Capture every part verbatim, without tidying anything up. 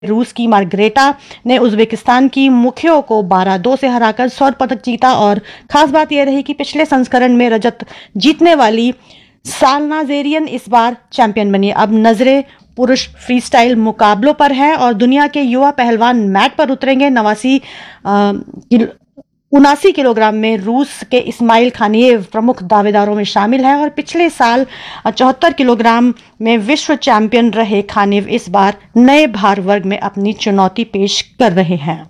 रूस की मार्ग्रेटा ने उज्बेकिस्तान की मुखियो को बारह दो से हराकर स्वर्ण पदक जीता। और खास बात यह रही कि पिछले संस्करण में रजत जीतने वाली सालनाजेरियन इस बार चैंपियन बनी। अब नजरें पुरुष फ्रीस्टाइल मुकाबलों पर है और दुनिया के युवा पहलवान मैट पर उतरेंगे। नवासी उनासी किलोग्राम में रूस के इस्माइल खानिएव प्रमुख दावेदारों में शामिल है और पिछले साल चौहत्तर किलोग्राम में विश्व चैंपियन रहे खानिएव इस बार नए भार वर्ग में अपनी चुनौती पेश कर रहे हैं।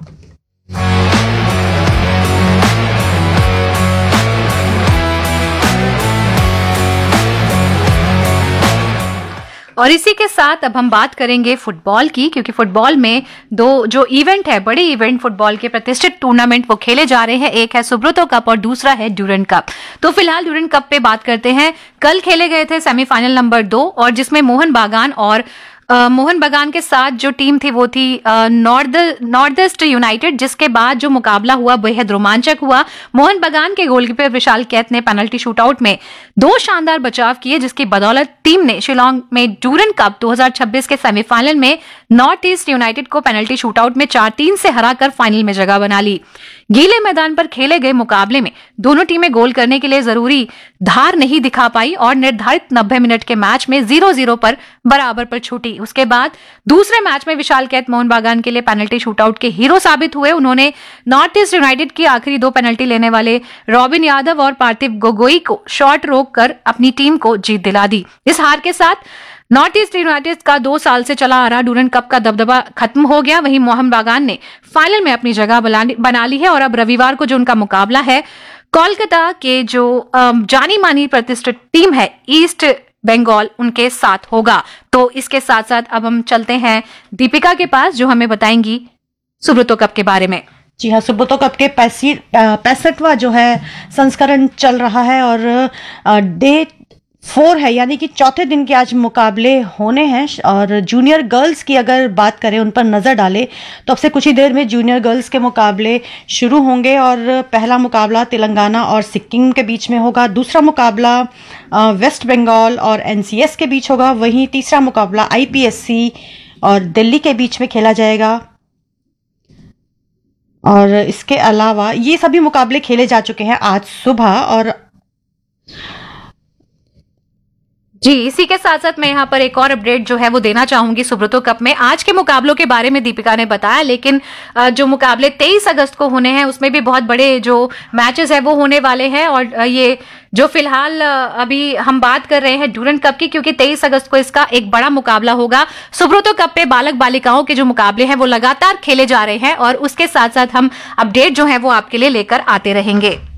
और इसी के साथ अब हम बात करेंगे फुटबॉल की, क्योंकि फुटबॉल में दो जो इवेंट है, बड़े इवेंट फुटबॉल के प्रतिष्ठित टूर्नामेंट वो खेले जा रहे हैं। एक है सुब्रतो कप और दूसरा है ड्यूरेंट कप। तो फिलहाल ड्यूरेंट कप पे बात करते हैं। कल खेले गए थे सेमीफाइनल नंबर दो और जिसमें मोहन बागान और Uh, मोहन बागान के साथ जो टीम थी वो थी नॉर्थ नॉर्थ ईस्ट यूनाइटेड, जिसके बाद जो मुकाबला हुआ बेहद रोमांचक हुआ। मोहन बागान के गोलकीपर विशाल कैत ने पेनल्टी शूटआउट में दो शानदार बचाव किए, जिसकी बदौलत टीम ने शिलोंग में ड्यूरेंट कप दो हज़ार छब्बीस के सेमीफाइनल में नॉर्थ ईस्ट यूनाइटेड को पेनल्टी शूटआउट में चार तीन से हराकर फाइनल में जगह बना ली। गीले मैदान पर खेले गए मुकाबले में दोनों टीमें गोल करने के लिए जरूरी धार नहीं दिखा पाई और निर्धारित नब्बे मिनट के मैच में जीरो जीरो पर बराबर पर छूटी। उसके बाद दूसरे मैच में विशाल कैत मोहन बागान के लिए पेनल्टी शूटआउट के हीरो साबित हुए। उन्होंने नॉर्थ ईस्ट यूनाइटेड की आखिरी दो पेनल्टी लेने वाले रॉबिन यादव और पार्थिव गोगोई को शॉट रोक कर अपनी टीम को जीत दिला दी। इस हार के साथ नॉर्थ ईस्ट यूनाइटेड का दो साल से चला आ रहा ड्यूरेंट कप का दबदबा खत्म हो गया। वहीं मोहन बागान ने फाइनल में अपनी जगह बना ली है और अब रविवार को जो उनका मुकाबला है कोलकाता के जो जानी मानी प्रतिष्ठित टीम है ईस्ट बंगाल, उनके साथ होगा। तो इसके साथ साथ अब हम चलते हैं दीपिका के पास, जो हमें बताएंगी सुब्रतो कप के बारे में। जी हाँ, सुब्रतो कप के पैंसठवां जो है संस्करण चल रहा है और डे फोर है, यानी कि चौथे दिन के आज मुकाबले होने हैं। और जूनियर गर्ल्स की अगर बात करें, उन पर नज़र डालें तो अब से कुछ ही देर में जूनियर गर्ल्स के मुकाबले शुरू होंगे और पहला मुकाबला तेलंगाना और सिक्किम के बीच में होगा। दूसरा मुकाबला वेस्ट बंगाल और एनसीएस के बीच होगा। वहीं तीसरा मुकाबला आईपीएससी और दिल्ली के बीच में खेला जाएगा। और इसके अलावा ये सभी मुकाबले खेले जा चुके हैं आज सुबह। और जी, इसी के साथ साथ मैं यहाँ पर एक और अपडेट जो है वो देना चाहूंगी सुब्रतो कप में। आज के मुकाबलों के बारे में दीपिका ने बताया, लेकिन जो मुकाबले तेईस अगस्त को होने हैं उसमें भी बहुत बड़े जो मैचेस है वो होने वाले हैं। और ये जो फिलहाल अभी हम बात कर रहे हैं ड्यूरेंट कप की, क्योंकि तेईस अगस्त को इसका एक बड़ा मुकाबला होगा। सुब्रतो कप पे बालक बालिकाओं के जो मुकाबले हैं वो लगातार खेले जा रहे हैं और उसके साथ साथ हम अपडेट जो है वो आपके लिए लेकर आते रहेंगे।